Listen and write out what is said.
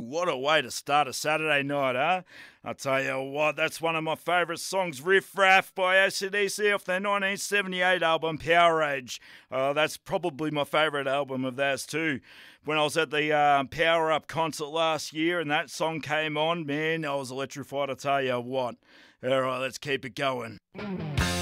what a way to start a Saturday night, huh? I tell you what, that's one of my favourite songs, Riff Raff by AC/DC off their 1978 album Power Age. That's probably my favourite album of theirs too. When I was at the Power Up concert last year and that song came on, man, I was electrified, I tell you what. All right, let's keep it going.